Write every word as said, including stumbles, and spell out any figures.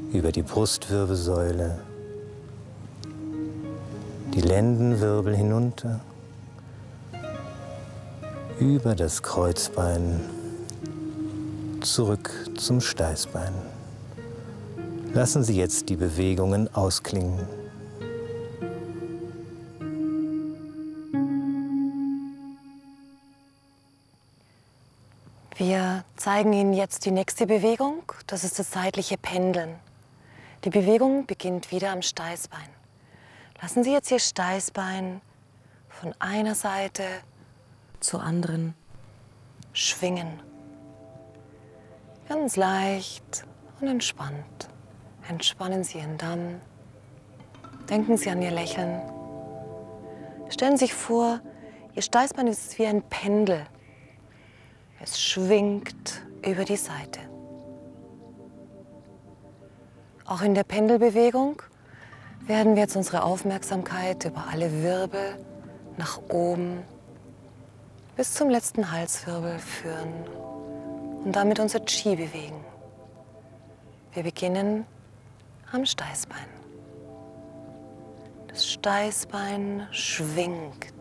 über die Brustwirbelsäule, die Lendenwirbel hinunter, über das Kreuzbein, zurück zum Steißbein. Lassen Sie jetzt die Bewegungen ausklingen. Wir zeigen Ihnen jetzt die nächste Bewegung. Das ist das seitliche Pendeln. Die Bewegung beginnt wieder am Steißbein. Lassen Sie jetzt Ihr Steißbein von einer Seite zur anderen schwingen. Ganz leicht und entspannt. Entspannen Sie Ihren Damm. Denken Sie an Ihr Lächeln. Stellen Sie sich vor, Ihr Steißbein ist wie ein Pendel. Es schwingt über die Seite. Auch in der Pendelbewegung werden wir jetzt unsere Aufmerksamkeit über alle Wirbel nach oben bis zum letzten Halswirbel führen und damit unser Qi bewegen. Wir beginnen am Steißbein. Das Steißbein schwingt.